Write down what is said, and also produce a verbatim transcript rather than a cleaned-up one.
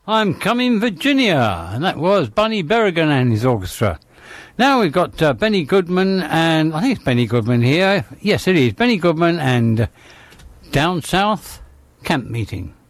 I'm Coming Virginia, and that was Bunny Berrigan and his orchestra. Now we've got uh, Benny Goodman, and I think it's Benny Goodman here. Yes, it is. Benny Goodman and uh, Down South Camp Meeting.